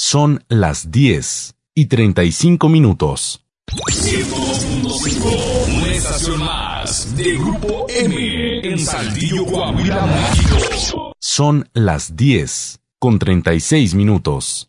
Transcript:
Son las 10:35. 102.5, una estación más de Grupo M en Saltillo, Coahuila, México. Son las 10:36.